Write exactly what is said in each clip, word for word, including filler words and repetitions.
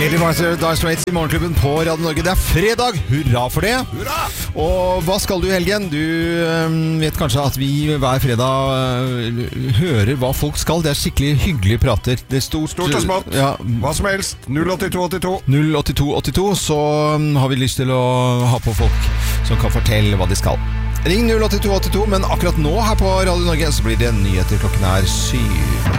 Lady Martha, Dire Straits I Morgenklubben på Radio Norge. Det er fredag, hurra for det. Hurra! Og hva skal du I helgen? Du øh, vet kanskje at vi hver fredag øh, hører hva folk skal. Det er skikkelig hyggelige prater. Det er stort, Stort og smått. Ja. Hva som helst. null åtte to åtte to. null åtte to åtte to. Så øh, har vi lyst til å ha på folk som kan fortelle hva de skal. Ring null åtte to åtte to, men akkurat nå her på Radio Norge så blir det nyheter. Klokken er syv.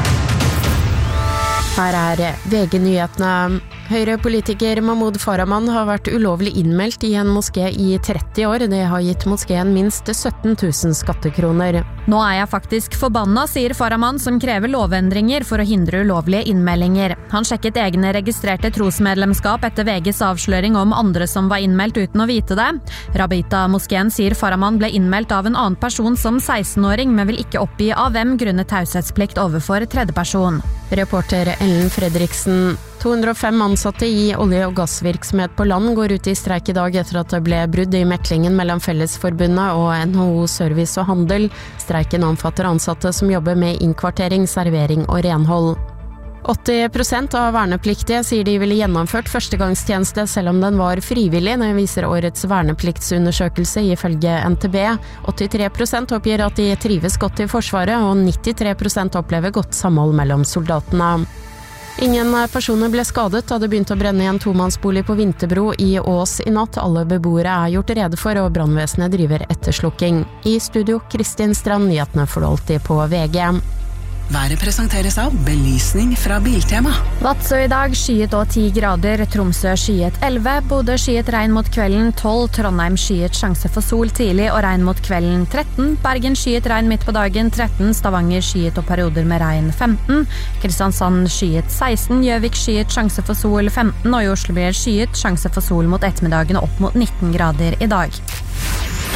Her er V G-nyhetene. Høyre-politiker Mahmoud Farahman har vært ulovlig innmeldt I en moské I tretti år. Det har gitt moskeen minst sytten tusen skattekroner. Nå er jeg faktisk forbanna, sier Farahman, som krever lovendringer for å hindre ulovlige innmeldinger. Han sjekket egne registrerte trosmedlemskap etter VGs avsløring om andre som var innmeldt uten å vite det. Rabita-moskeen sier Farahman ble innmeldt av en annen person som seksten-åring, men vil ikke oppgi av hvem grunnet taushetsplikt overfor tredjeperson. Reporter Ellen Fredriksen. to hundre og fem ansatte I olje- og gassvirksomhet på land går ut I streik I dag etter at det ble brudd I meklingen mellom Fellesforbundet og N H O Service og Handel. Streiken omfatter ansatte som jobber med innkvartering, servering og renhold. åtti prosent av vernepliktige sier de ville gjennomført førstegangstjeneste selv om den var frivillig. Det viser årets vernepliktsundersøkelse ifølge N T B. åttitre prosent oppgir at de trives godt I Forsvaret, og nittitre prosent opplever godt samhold mellom soldatene. Ingen personer ble skadet da det begynte å brenne I en tomannsbolig på Vinterbro I Ås I natt. Alle beboere er gjort rede for, og brannvesenet driver etterslukking. I studio, Kristin Strand, nyhetene får du alltid på V G. Været presenteres av belysning fra Biltema. Vadsø I dag, skyet og ti grader. Tromsø skyet elleve. Bodø skyet regn mot kvelden tolv. Trondheim skyet sjanse for sol tidlig og regn mot kvelden tretten. Bergen skyet regn midt på dagen tretten. Stavanger skyet og perioder med regn femten. Kristiansand skyet seksten. Gjøvik skyet sjanse for sol femten. Og I Oslo blir skyet sjanse for sol mot ettermiddagen opp mot nitten grader I dag.